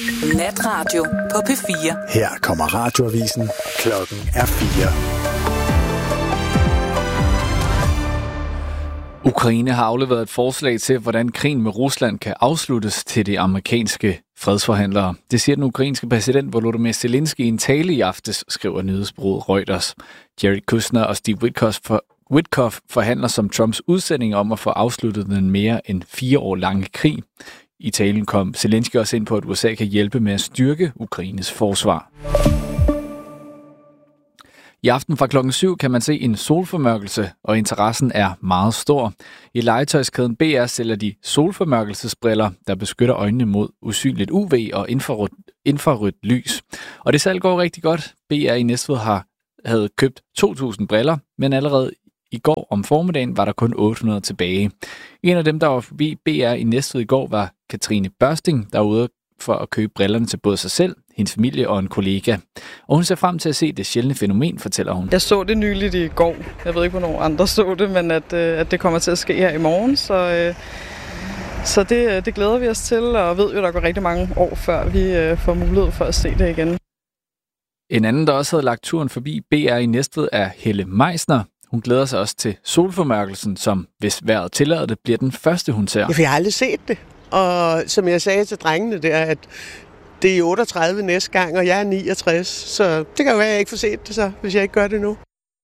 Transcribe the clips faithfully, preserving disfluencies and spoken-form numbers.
Natradio på P fire. Her kommer radioavisen. Klokken er fire. Ukraine har afleveret et forslag til, hvordan krigen med Rusland kan afsluttes til de amerikanske fredsforhandlere. Det siger den ukrainske præsident Volodymyr Zelensky i en tale i aftes, skriver nyhedsbureauet Reuters. Jared Kushner og Steve Witkoff, for, Witkoff forhandler som Trumps udsending om at få afsluttet den mere end fire år lange krig. I talen kom Zelensky også ind på, at U S A kan hjælpe med at styrke Ukraines forsvar. I aften fra klokken syv kan man se en solformørkelse, og interessen er meget stor. I legetøjskæden B R sælger de solformørkelsesbriller, der beskytter øjnene mod usynligt U V og infrarødt, infrarødt lys. Og det salg går rigtig godt. B R i Næstved har havde købt to tusind briller, men allerede i går om formiddagen var der kun otte hundrede tilbage. En af dem, der var forbi B R i Næstved i går, var Katrine Børsting, der var ude for at købe brillerne til både sig selv, hendes familie og en kollega. Og hun ser frem til at se det sjældne fænomen, fortæller hun. Jeg så det nyligt i går. Jeg ved ikke, hvornår andre så det, men at, at det kommer til at ske her i morgen. Så, så det, det glæder vi os til, og ved jo, at der går rigtig mange år, før vi får mulighed for at se det igen. En anden, der også havde lagt turen forbi B R i Næstved, er Helle Meisner. Hun glæder sig også til solformørkelsen, som, hvis vejret tillader det, bliver den første, hun ser. Jeg har aldrig set det. Og som jeg sagde til drengene der, at det er otteogtredive næste gang, og jeg er niogtres. Så det kan jo være, at jeg ikke får set det så, hvis jeg ikke gør det nu.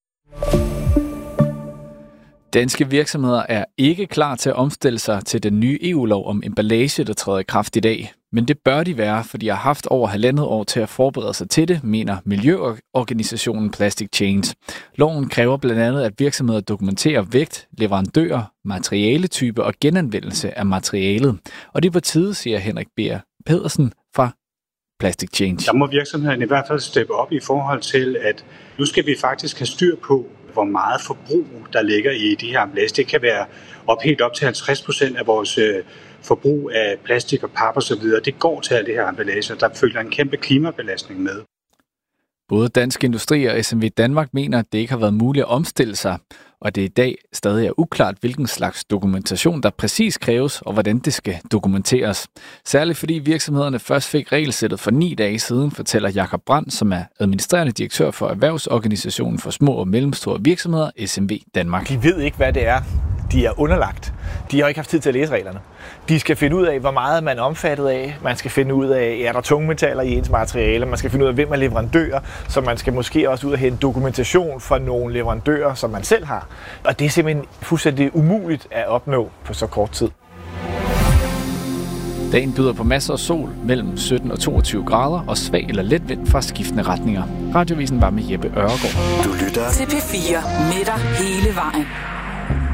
Danske virksomheder er ikke klar til at omstille sig til den nye E U-lov om emballage, der træder i kraft i dag. Men det bør de være, for de har haft over halvandet år til at forberede sig til det, mener miljøorganisationen Plastic Change. Loven kræver blandt andet, at virksomheder dokumenterer vægt, leverandører, materialetype og genanvendelse af materialet. Og det er på tide, siger Henrik B. Pedersen fra Plastic Change. Der må virksomhederne i hvert fald steppe op i forhold til, at nu skal vi faktisk have styr på, hvor meget forbrug der ligger i de her emballage. Det kan være op helt op til halvtreds procent af vores øh, forbrug af plastik og pap og så videre. Det går til alt det her emballage, og der følger en kæmpe klimabelastning med. Både Dansk Industri og S M V Danmark mener, at det ikke har været muligt at omstille sig, og det i dag stadig er uklart, hvilken slags dokumentation der præcis kræves, og hvordan det skal dokumenteres. Særligt fordi virksomhederne først fik regelsættet for ni dage siden, fortæller Jakob Brandt, som er administrerende direktør for Erhvervsorganisationen for Små og Mellemstore Virksomheder, S M V Danmark. De ved ikke, hvad det er, de er underlagt. De har ikke haft tid til at læse reglerne. De skal finde ud af, hvor meget man er omfattet af. Man skal finde ud af, er der tungmetaller i ens materiale. Man skal finde ud af, hvem er leverandører. Så man skal måske også ud og hente dokumentation fra nogle leverandører, som man selv har. Og det er simpelthen fuldstændig umuligt at opnå på så kort tid. Dagen byder på masser af sol mellem sytten og toogtyve grader og svag eller let vind fra skiftende retninger. Radiovisen var med Jeppe Ørgaard. Du lytter til P fire med dig hele vejen.